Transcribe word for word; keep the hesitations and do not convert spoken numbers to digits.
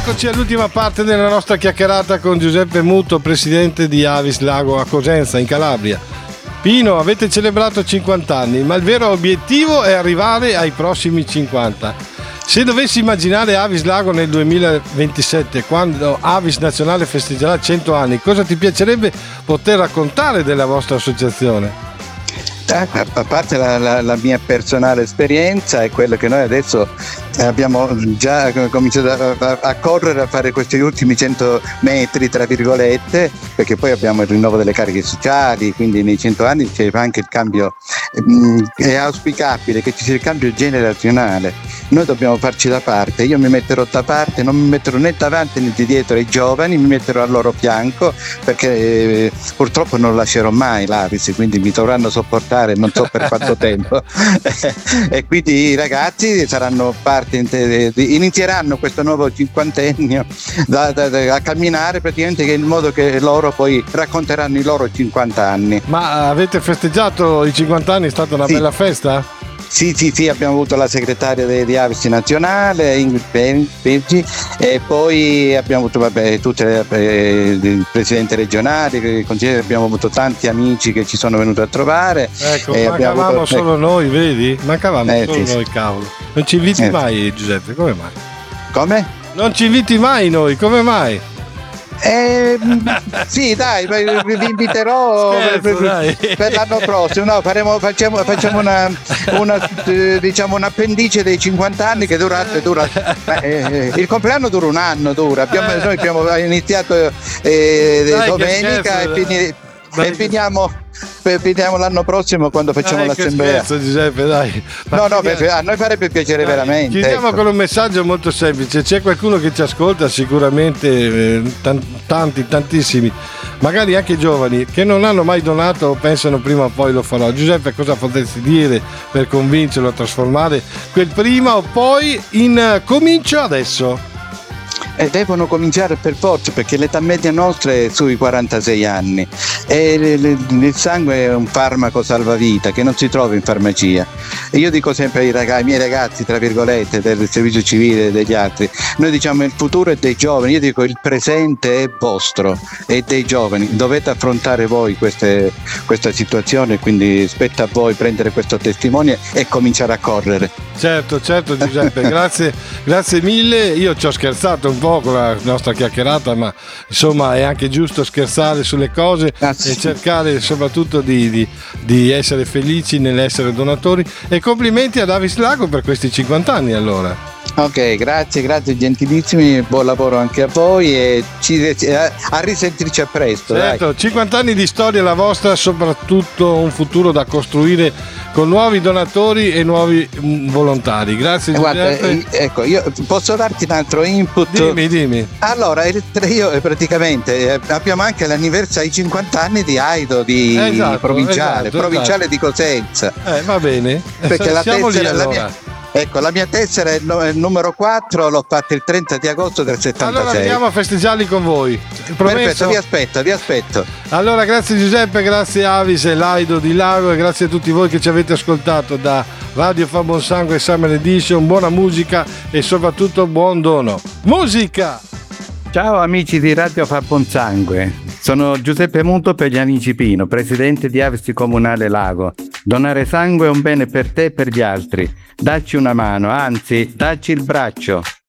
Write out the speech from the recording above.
Eccoci all'ultima parte della nostra chiacchierata con Giuseppe Muto, presidente di Avis Lago a Cosenza, in Calabria. Pino, avete celebrato cinquanta anni, ma il vero obiettivo è arrivare ai prossimi cinquanta. Se dovessi immaginare Avis Lago nel duemilaventisette, quando Avis Nazionale festeggerà cento anni, cosa ti piacerebbe poter raccontare della vostra associazione? A parte la, la, la mia personale esperienza, è quello che noi adesso abbiamo già cominciato a, a, a correre, a fare questi ultimi cento metri, tra virgolette, perché poi abbiamo il rinnovo delle cariche sociali, quindi nei cento anni c'è anche il cambio. È auspicabile che ci sia il cambio generazionale. Noi dobbiamo farci da parte. Io mi metterò da parte, non mi metterò né davanti né di dietro ai giovani, mi metterò al loro fianco, perché eh, purtroppo non lascerò mai l'Avis, quindi mi dovranno sopportare non so per quanto tempo. E quindi i ragazzi saranno parte, inizieranno questo nuovo cinquantennio da, da, da, a camminare praticamente in modo che loro poi racconteranno i loro cinquanta anni. Ma avete festeggiato i cinquanta anni? È stata una sì. bella festa? Sì, sì, sì, abbiamo avuto la segretaria di, di Avis Nazionale, Ingrid Peggi, e poi abbiamo avuto vabbè, tutte eh, il presidente regionale, il consigliere, abbiamo avuto tanti amici che ci sono venuti a trovare. Ecco, e mancavamo avuto, solo ecco. noi, vedi? Mancavamo eh, solo sì, noi, cavolo. Non ci inviti eh, mai, Giuseppe, come mai? Come? Non ci inviti mai noi, come mai? Eh, sì, dai, vi inviterò Scherzo, per, dai. per l'anno prossimo. No, faremo, facciamo, facciamo una, una diciamo un appendice dei cinquanta anni che dura, dura eh, il compleanno dura un anno, dura. Abbiamo, noi abbiamo iniziato eh, dai, domenica e, fini, e finiamo. Finiamo l'anno prossimo quando facciamo dai, l'assemblea. Scherzo, Giuseppe, dai. Ma no, no, per, a noi farebbe piacere dai, veramente. Chiudiamo ecco. con un messaggio molto semplice. C'è qualcuno che ci ascolta, sicuramente eh, tanti, tantissimi, magari anche giovani, che non hanno mai donato o pensano prima o poi lo farò. Giuseppe, cosa potresti dire per convincerlo a trasformare quel prima o poi in comincio adesso? E devono cominciare per forza, perché l'età media nostra è sui quarantasei anni e il sangue è un farmaco salvavita che non si trova in farmacia. E io dico sempre ai, ragazzi, ai miei ragazzi, tra virgolette, del servizio civile e degli altri, noi diciamo il futuro è dei giovani, io dico il presente è vostro, è dei giovani, dovete affrontare voi queste, questa situazione, quindi spetta a voi prendere questo testimone e cominciare a correre. Certo, certo Giuseppe, grazie, grazie mille. Io ci ho scherzato un po' con la nostra chiacchierata, ma insomma è anche giusto scherzare sulle cose grazie. E cercare soprattutto di, di, di essere felici nell'essere donatori. E complimenti ad Avis Lago per questi cinquanta anni allora. Ok, grazie, grazie gentilissimi, buon lavoro anche a voi e ci, a risentirci a presto. Certo, dai. cinquanta anni di storia la vostra, soprattutto un futuro da costruire con nuovi donatori e nuovi volontari. Grazie Guarda, Giuseppe. Ecco, io posso darti un altro input? Dimmi, dimmi. Allora, io praticamente abbiamo anche l'anniversario ai cinquanta anni di Aido di esatto, provinciale, esatto, provinciale esatto. di Cosenza. Eh, va bene. Perché la Siamo tessera, lì, la allora. mia, ecco, la mia tessera è il numero quattro, l'ho fatta il trenta di agosto del settantasei. Allora andiamo a festeggiarli con voi. Promesso. Perfetto, vi aspetto, vi aspetto. Allora grazie Giuseppe, grazie Avis e Laido di Lago e grazie a tutti voi che ci avete ascoltato da Radio Fa Buon Sangue Summer Edition. Buona musica e soprattutto buon dono. Musica! Ciao amici di Radio Fa Buon Sangue, sono Giuseppe Muto per gli amici Pino, presidente di Avis Comunale Lago. Donare sangue è un bene per te e per gli altri. Dacci una mano, anzi, dacci il braccio.